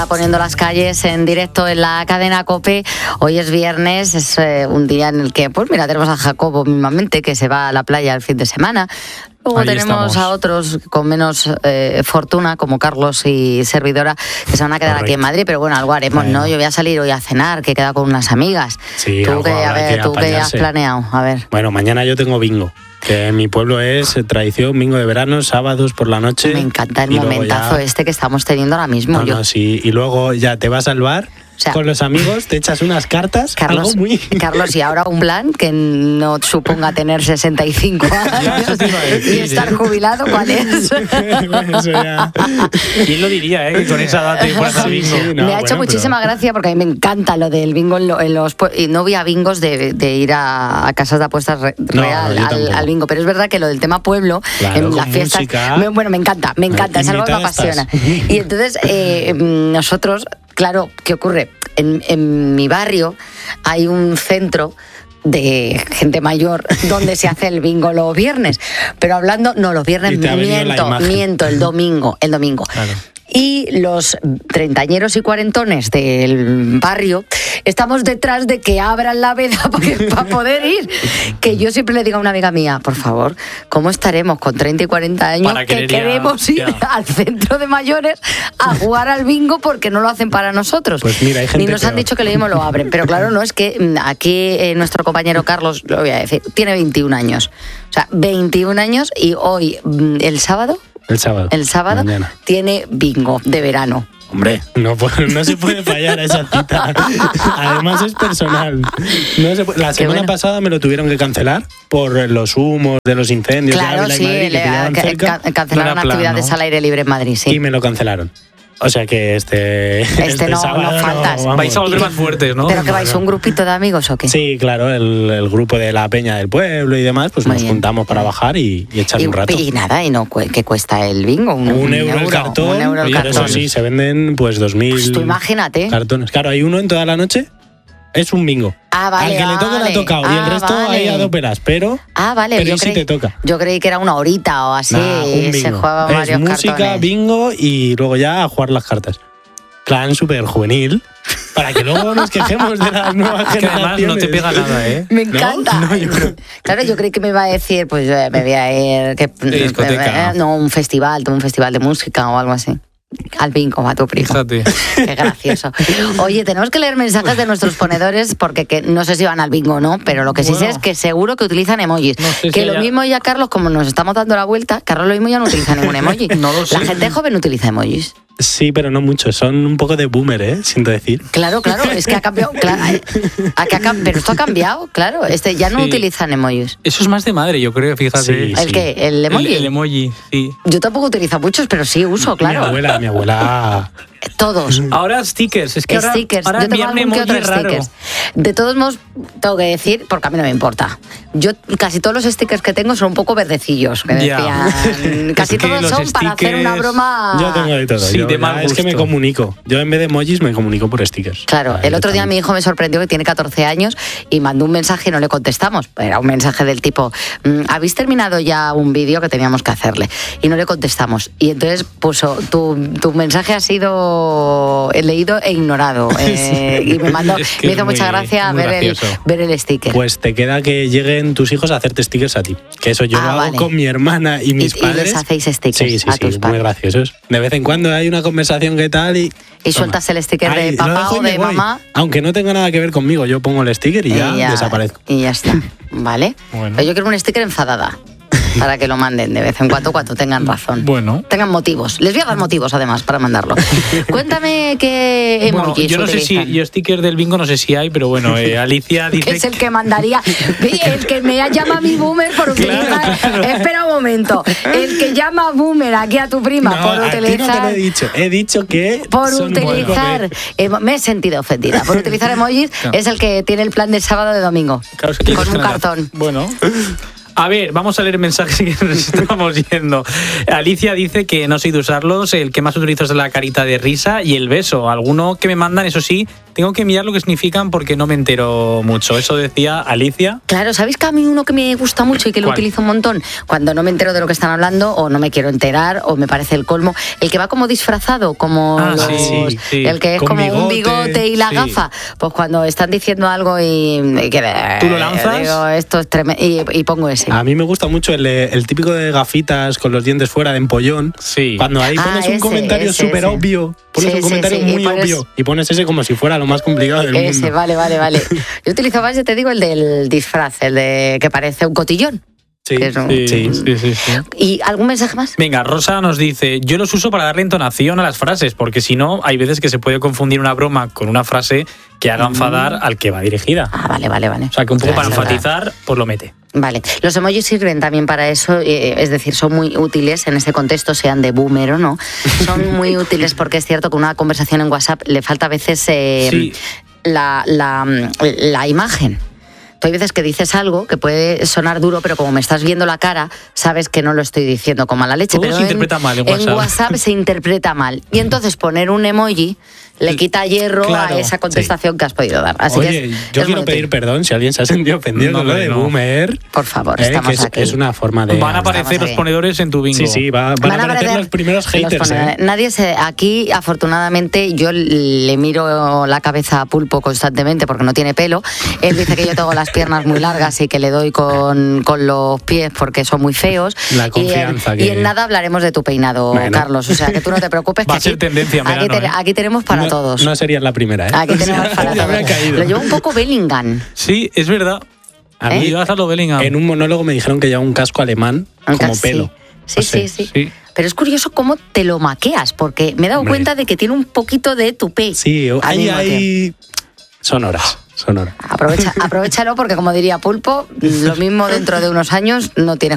Poniendo las calles en directo en la cadena COPE. Hoy es viernes, es un día en el que, pues mira, tenemos a Jacobo mismamente que se va a la playa el fin de semana. Luego ahí tenemos estamos a otros con menos fortuna, como Carlos y servidora, que se van a quedar aquí en Madrid, pero bueno, algo haremos, ¿no? Yo voy a salir hoy a cenar, que he quedado con unas amigas. Sí, ¿Tú qué has planeado? A ver. Bueno, mañana yo tengo bingo. Que en mi pueblo es tradición, bingo de verano, sábados por la noche. Me encanta el momentazo que estamos teniendo ahora mismo. Sí. Y luego ya te vas al bar, o sea, con los amigos, te echas unas cartas. Carlos, y ahora un plan que no suponga tener 65 años y estar jubilado, ¿cuál es? Eso ya. ¿Quién lo diría, que con esa edad te fueras al bingo? Sí, me ha hecho muchísima gracia porque a mí me encanta lo del bingo y no voy a bingos de ir a casas de apuestas real al bingo, pero es verdad que lo del tema pueblo, claro, en las fiestas, me encanta, es algo que me apasiona. Y entonces nosotros, claro, ¿qué ocurre? En mi barrio hay un centro de gente mayor donde se hace el bingo los viernes, pero los viernes miento, el domingo. Claro. Y los treintañeros y cuarentones del barrio estamos detrás de que abran la veda para poder ir. Que yo siempre le digo a una amiga mía, por favor, ¿cómo estaremos con 30 y 40 años que queremos ir al centro de mayores a jugar al bingo porque no lo hacen para nosotros? Pues mira, hay gente Ni nos han dicho que lo mismo lo abren. Pero claro, no, es que aquí nuestro compañero Carlos, lo voy a decir, tiene 21 años. O sea, 21 años y hoy, el sábado, mañana, tiene bingo de verano. Hombre, no se puede fallar a esa cita. Además es personal. La semana pasada me lo tuvieron que cancelar por los humos de los incendios. Claro, de sí, cancelaron actividades al aire libre en Madrid, sí. Y me lo cancelaron. O sea que este sábado no faltas. Vais a volver más fuertes, ¿no? ¿Pero que vais un grupito de amigos o qué? Sí, claro, el grupo de la peña del pueblo y demás, pues nos juntamos para bajar y echar un rato. Y nada, ¿qué cuesta el bingo? Un euro el cartón. Pero eso sí, se venden pues 2.000 pues tú imagínate. Cartones. Claro, hay uno en toda la noche. Es un bingo. Vale, al que le toca le ha tocado y el resto hay a 2 pelas, pero sí te toca. Yo creí que era una horita o así. Se jugaban varios cartones. Música, bingo y luego ya a jugar las cartas. Plan súper juvenil, para que luego nos quejemos de las nuevas generaciones. Además no te pega nada, ¿eh? Me encanta. Claro, yo creí que me iba a decir, pues me voy a ir... un festival de música o algo así. Al bingo, a tu primo. Fíjate. Qué gracioso. Oye, tenemos que leer mensajes de nuestros ponedores porque no sé si van al bingo o no, pero lo que sí sé es que seguro que utilizan emojis. No sé que lo mismo ya, Carlos, como nos estamos dando la vuelta, Carlos lo mismo ya no utiliza ningún emoji. No lo sé. La gente joven utiliza emojis. Sí, pero no mucho. Son un poco de boomer, siento decir. Claro, es que ha cambiado. Claro, pero esto ha cambiado, claro. Ya no utilizan emojis. Eso es más de madre, yo creo, fíjate. Sí, ¿El qué? ¿El emoji? El emoji, sí. Yo tampoco utilizo muchos, pero sí uso, claro. Mi abuela... Todos. Ahora stickers, es que ahora yo tengo algún que otro stickers. De todos modos, tengo que decir, porque a mí no me importa. Yo casi todos los stickers que tengo son un poco verdecillos, que decían. Casi todos son para hacer una broma. Yo tengo de todo. Sí, es que me comunico. Yo en vez de emojis me comunico por stickers. Claro, el otro día mi hijo me sorprendió que tiene 14 años y mandó un mensaje y no le contestamos. Era un mensaje del tipo, ¿habéis terminado ya un vídeo que teníamos que hacerle? Y no le contestamos. Y entonces puso, tu mensaje ha sido leído e ignorado. Y me hizo mucha gracia ver el sticker. Pues te queda que lleguen tus hijos a hacerte stickers a ti. Que eso yo lo hago con mi hermana y mis padres. Y les hacéis stickers a tus padres. Muy graciosos. De vez en cuando hay una conversación que tal y sueltas el sticker de papá o de mamá. Aunque no tenga nada que ver conmigo, yo pongo el sticker y ya desaparezco. Y ya está. ¿Vale? Bueno. Pero yo quiero un sticker enfadada. Para que lo manden de vez en cuando tengan razón. Bueno. Tengan motivos. Les voy a dar motivos, además, para mandarlo. Cuéntame qué emojis yo no utilizan. sé si... Yo sticker del bingo no sé si hay, pero bueno, Alicia dice... Es el que mandaría... El que me llama a mi boomer por utilizar... Claro. Espera un momento. El que llama a boomer aquí a tu prima por utilizar... No te lo he dicho. He dicho que... Por utilizar... Me he sentido ofendida. Por utilizar emojis es el que tiene el plan de sábado de domingo. Claro, es que con un cartón. Bueno... A ver, vamos a leer mensajes que nos estamos yendo. Alicia dice que no sé de usarlos, el que más utilizo es la carita de risa y el beso. Alguno que me mandan, eso sí, tengo que mirar lo que significan porque no me entero mucho. Eso decía Alicia. Claro, ¿sabéis que a mí uno que me gusta mucho y que lo utilizo un montón? Cuando no me entero de lo que están hablando o no me quiero enterar o me parece el colmo. El que va como disfrazado, como el que es como un bigote y la gafa. Pues cuando están diciendo algo y que ¿tú lo lanzas? Digo, esto es tremendo y pongo ese. A mí me gusta mucho el típico de gafitas con los dientes fuera de empollón. Sí. Cuando ahí pones un comentario súper obvio, pones un comentario muy obvio y pones ese como si fuera lo más complicado del mundo. Vale. Yo utilizo más, ya te digo, el del disfraz, el de que parece un cotillón. Sí. ¿Y algún mensaje más? Venga, Rosa nos dice, yo los uso para darle entonación a las frases, porque si no, hay veces que se puede confundir una broma con una frase que haga enfadar al que va dirigida. Vale. O sea, que un poco para enfatizar, pues lo mete. Vale, los emojis sirven también para eso, es decir, son muy útiles en este contexto, sean de boomer o no, son muy útiles porque es cierto que una conversación en WhatsApp le falta a veces la imagen. Hay veces que dices algo que puede sonar duro, pero como me estás viendo la cara, sabes que no lo estoy diciendo con mala leche. Todo pero se interpreta mal en WhatsApp. En WhatsApp se interpreta mal. Y entonces poner un emoji le quita hierro a esa contestación que has podido dar. Así Oye, yo quiero pedir perdón si alguien se ha sentido ofendido con lo de boomer. Por favor, estamos que aquí. Es una forma de... Van a aparecer los ponedores en tu bingo. Sí, van a aparecer los primeros haters. Aquí, afortunadamente, yo le miro la cabeza a Pulpo constantemente porque no tiene pelo. Él dice que yo tengo las piernas muy largas y que le doy con los pies porque son muy feos. La confianza y en nada hablaremos de tu peinado, Carlos. O sea, que tú no te preocupes. Va a ser tendencia en verano, aquí tenemos para todos. No sería la primera, ¿eh? Aquí tenemos para todos. Lo llevo un poco Bellingham. Sí, es verdad. A mí ibas a lo Bellingham. En un monólogo me dijeron que llevaba un casco alemán como pelo. Sí. Pero es curioso cómo te lo maqueas, porque me he dado cuenta de que tiene un poquito de tupé. Sí, ahí son horas. Aprovechalo porque, como diría Pulpo, lo mismo dentro de unos años no tienes